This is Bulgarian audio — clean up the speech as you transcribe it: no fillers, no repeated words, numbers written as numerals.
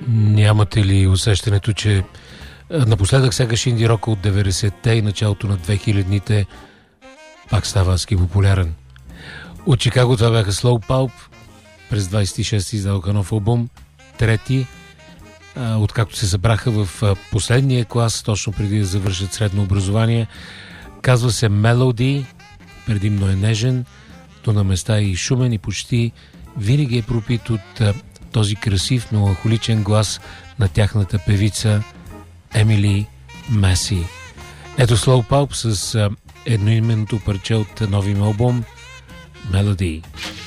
Нямате ли усещането, че напоследък сякаш инди рока от 90-те и началото на 2000-те пак става адски популярен? От Чикаго това бяха Slow Pulp. През 26 издадоха нов албум, трети, откакто се събраха в последния клас, точно преди да завършат средно образование. Казва се Melody, предимно е нежен, то на места е и шумен и почти винаги е пропит от този красив, меланхоличен глас на тяхната певица Емили Маси. Ето Slow Pulp с едноименното парче от новия албум Melody.